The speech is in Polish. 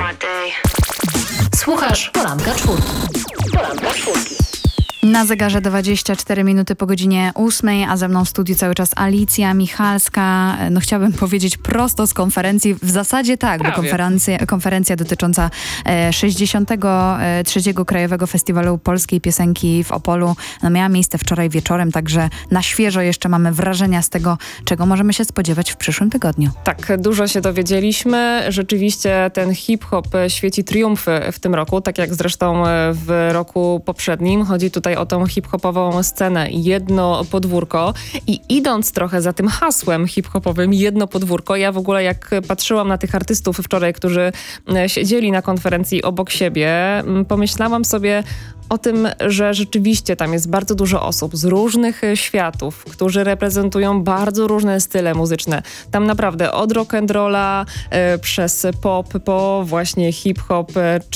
Słuchasz Poranka Czwórki. Na zegarze 24 minuty po godzinie 8, a ze mną w studiu cały czas Alicja Michalska. No chciałabym powiedzieć prosto z konferencji. W zasadzie tak, bo konferencja dotycząca 63. Krajowego Festiwalu Polskiej Piosenki w Opolu miała miejsce wczoraj wieczorem, także na świeżo jeszcze mamy wrażenia z tego, czego możemy się spodziewać w przyszłym tygodniu. Tak, dużo się dowiedzieliśmy. Rzeczywiście ten hip-hop świeci triumfy w tym roku, tak jak zresztą w roku poprzednim. Chodzi tutaj o tą hip-hopową scenę jedno podwórko i idąc trochę za tym hasłem hip-hopowym jedno podwórko, ja w ogóle jak patrzyłam na tych artystów wczoraj, którzy siedzieli na konferencji obok siebie, pomyślałam sobie o tym, że rzeczywiście tam jest bardzo dużo osób z różnych światów, którzy reprezentują bardzo różne style muzyczne. Tam naprawdę od rock'n'rolla przez pop po właśnie hip-hop